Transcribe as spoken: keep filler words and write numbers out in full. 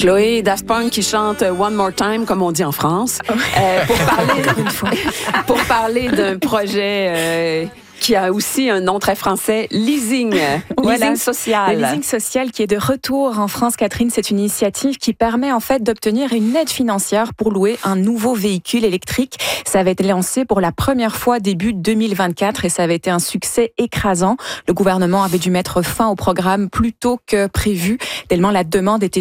Chloé, Daft Punk qui chante One More Time, comme on dit en France, euh, pour parler, pour parler d'un projet euh, qui a aussi un nom très français, Leasing, voilà. Leasing social. Le leasing social qui est de retour en France, Catherine, c'est une initiative qui permet en fait d'obtenir une aide financière pour louer un nouveau véhicule électrique. Ça avait été lancé pour la première fois début deux mille vingt-quatre et ça avait été un succès écrasant. Le gouvernement avait dû mettre fin au programme plus tôt que prévu, tellement la demande était